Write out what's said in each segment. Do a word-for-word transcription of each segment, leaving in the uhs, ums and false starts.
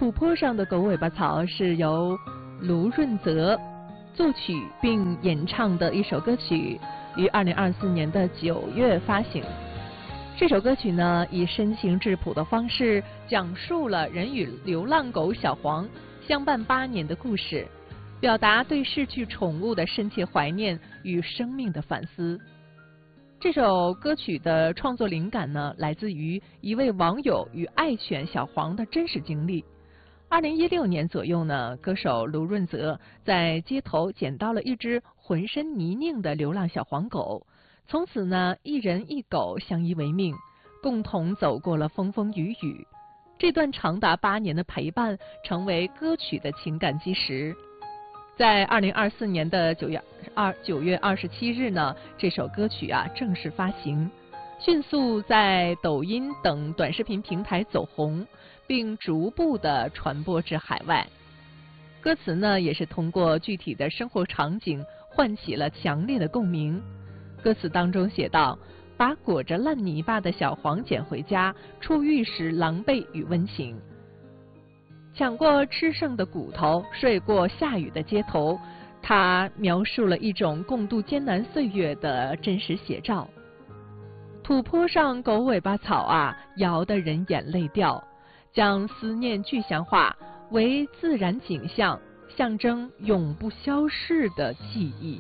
土坡上的狗尾巴草是由卢润泽作曲并演唱的一首歌曲，于二零二四年的九月发行。这首歌曲呢，以深情质朴的方式讲述了人与流浪狗小黄相伴八年的故事，表达对逝去宠物的深切怀念与生命的反思。这首歌曲的创作灵感呢，来自于一位网友与爱犬小黄的真实经历。二零一六年左右呢，歌手卢润泽在街头捡到了一只浑身泥泞的流浪小黄狗，从此呢，一人一狗相依为命，共同走过了风风雨雨。这段长达八年的陪伴，成为歌曲的情感基石。在二零二四年的九月二九月二十七日呢，这首歌曲啊正式发行，迅速在抖音等短视频平台走红，并逐步的传播至海外。歌词呢也是通过具体的生活场景唤起了强烈的共鸣。歌词当中写道：把裹着烂泥巴的小黄捡回家，出狱时狼狈与温情。抢过吃剩的骨头，睡过下雨的街头，他描述了一种共度艰难岁月的真实写照。土坡上狗尾巴草啊，摇得人眼泪掉，将思念具象化为自然景象，象征永不消逝的记忆。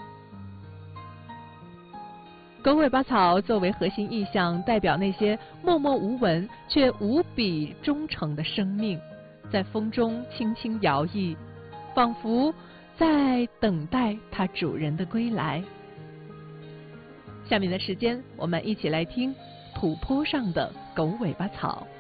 狗尾巴草作为核心意象，代表那些默默无闻却无比忠诚的生命，在风中轻轻摇曳，仿佛在等待它主人的归来。下面的时间，我们一起来听土坡上的狗尾巴草。